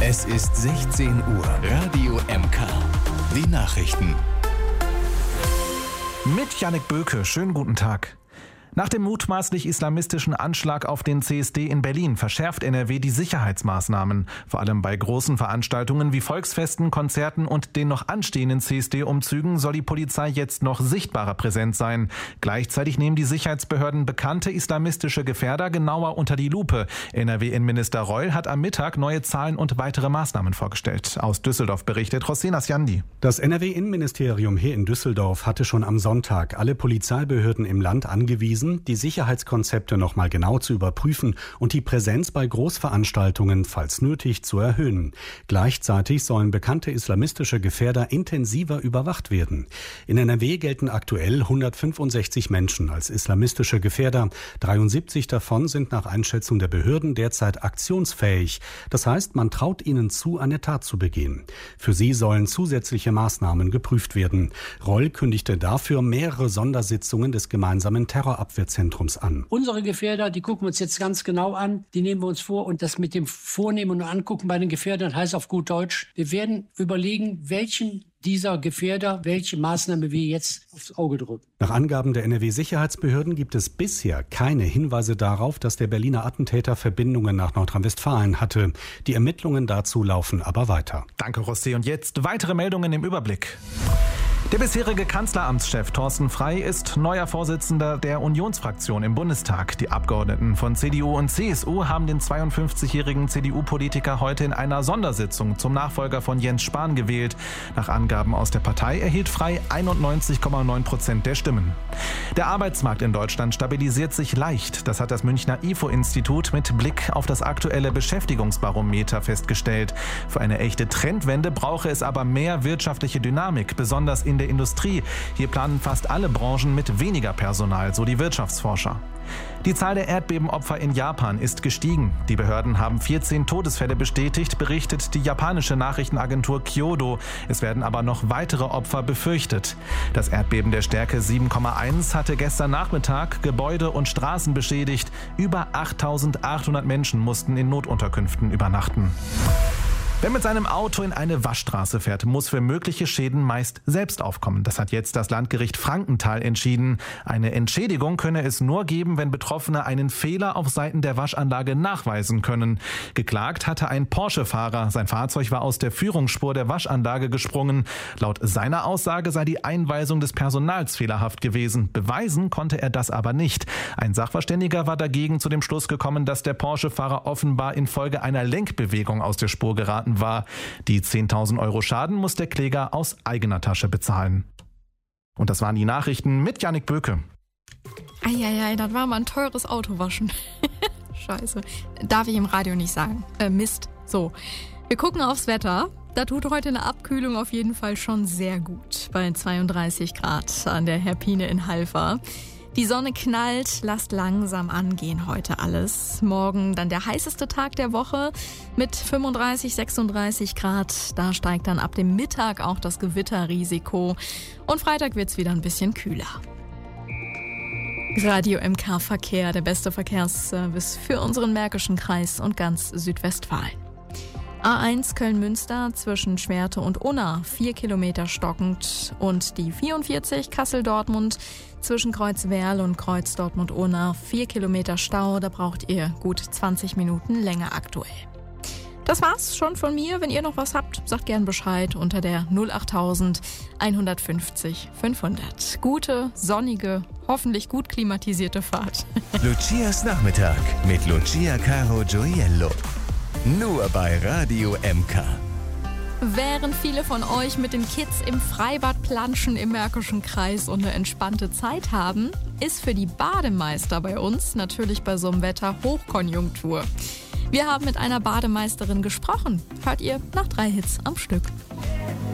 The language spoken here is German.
Es ist 16 Uhr. Radio MK. Die Nachrichten. Mit Jannik Böke. Schönen guten Tag. Nach dem mutmaßlich islamistischen Anschlag auf den CSD in Berlin verschärft NRW die Sicherheitsmaßnahmen. Vor allem bei großen Veranstaltungen wie Volksfesten, Konzerten und den noch anstehenden CSD-Umzügen soll die Polizei jetzt noch sichtbarer präsent sein. Gleichzeitig nehmen die Sicherheitsbehörden bekannte islamistische Gefährder genauer unter die Lupe. NRW-Innenminister Reul hat am Mittag neue Zahlen und weitere Maßnahmen vorgestellt. Aus Düsseldorf berichtet Rosina Sjandi. Das NRW-Innenministerium hier in Düsseldorf hatte schon am Sonntag alle Polizeibehörden im Land angewiesen, die Sicherheitskonzepte noch mal genau zu überprüfen und die Präsenz bei Großveranstaltungen, falls nötig, zu erhöhen. Gleichzeitig sollen bekannte islamistische Gefährder intensiver überwacht werden. In NRW gelten aktuell 165 Menschen als islamistische Gefährder. 73 davon sind nach Einschätzung der Behörden derzeit aktionsfähig. Das heißt, man traut ihnen zu, eine Tat zu begehen. Für sie sollen zusätzliche Maßnahmen geprüft werden. Reul kündigte dafür mehrere Sondersitzungen des gemeinsamen Terrorabwehrzentrums an. Unsere Gefährder, die gucken wir uns jetzt ganz genau an, die nehmen wir uns vor, und das mit dem Vornehmen und Angucken bei den Gefährdern heißt auf gut Deutsch, wir werden überlegen, welchen dieser Gefährder, welche Maßnahme wir jetzt aufs Auge drücken. Nach Angaben der NRW-Sicherheitsbehörden gibt es bisher keine Hinweise darauf, dass der Berliner Attentäter Verbindungen nach Nordrhein-Westfalen hatte. Die Ermittlungen dazu laufen aber weiter. Danke, Rosé. Und jetzt weitere Meldungen im Überblick. Der bisherige Kanzleramtschef Thorsten Frey ist neuer Vorsitzender der Unionsfraktion im Bundestag. Die Abgeordneten von CDU und CSU haben den 52-jährigen CDU-Politiker heute in einer Sondersitzung zum Nachfolger von Jens Spahn gewählt. Nach Angaben aus der Partei erhielt Frey 91,9% der Stimmen. Der Arbeitsmarkt in Deutschland stabilisiert sich leicht. Das hat das Münchner IFO-Institut mit Blick auf das aktuelle Beschäftigungsbarometer festgestellt. Für eine echte Trendwende brauche es aber mehr wirtschaftliche Dynamik, besonders in der Industrie. Hier planen fast alle Branchen mit weniger Personal, so die Wirtschaftsforscher. Die Zahl der Erdbebenopfer in Japan ist gestiegen. Die Behörden haben 14 Todesfälle bestätigt, berichtet die japanische Nachrichtenagentur Kyodo. Es werden aber noch weitere Opfer befürchtet. Das Erdbeben der Stärke 7,1 hatte gestern Nachmittag Gebäude und Straßen beschädigt. Über 8.800 Menschen mussten in Notunterkünften übernachten. Wer mit seinem Auto in eine Waschstraße fährt, muss für mögliche Schäden meist selbst aufkommen. Das hat jetzt das Landgericht Frankenthal entschieden. Eine Entschädigung könne es nur geben, wenn Betroffene einen Fehler auf Seiten der Waschanlage nachweisen können. Geklagt hatte ein Porsche-Fahrer. Sein Fahrzeug war aus der Führungsspur der Waschanlage gesprungen. Laut seiner Aussage sei die Einweisung des Personals fehlerhaft gewesen. Beweisen konnte er das aber nicht. Ein Sachverständiger war dagegen zu dem Schluss gekommen, dass der Porsche-Fahrer offenbar infolge einer Lenkbewegung aus der Spur geraten war. Die 10.000 Euro Schaden muss der Kläger aus eigener Tasche bezahlen. Und das waren die Nachrichten mit Jannik Böke. Eieiei, das war mal ein teures Autowaschen. Scheiße. Darf ich im Radio nicht sagen. Mist. So, wir gucken aufs Wetter. Da tut heute eine Abkühlung auf jeden Fall schon sehr gut. Bei 32 Grad an der Herpine in Halver. Die Sonne knallt, lasst langsam angehen heute alles. Morgen dann der heißeste Tag der Woche mit 35, 36 Grad. Da steigt dann ab dem Mittag auch das Gewitterrisiko. Und Freitag wird's wieder ein bisschen kühler. Radio MK Verkehr, der beste Verkehrsservice für unseren Märkischen Kreis und ganz Südwestfalen. A1 Köln-Münster zwischen Schwerte und Unna 4 Kilometer stockend und die 44 Kassel-Dortmund zwischen Kreuzwerl und Kreuz-Dortmund-Unna 4 Kilometer Stau, da braucht ihr gut 20 Minuten länger aktuell. Das war's schon von mir. Wenn ihr noch was habt, sagt gern Bescheid unter der 08000 150 500. Gute, sonnige, hoffentlich gut klimatisierte Fahrt. Lucias Nachmittag mit Lucia Caro Gioiello. Nur bei Radio MK. Während viele von euch mit den Kids im Freibad planschen im Märkischen Kreis und eine entspannte Zeit haben, ist für die Bademeister bei uns natürlich bei so einem Wetter Hochkonjunktur. Wir haben mit einer Bademeisterin gesprochen. Hört ihr nach 3 Hits am Stück.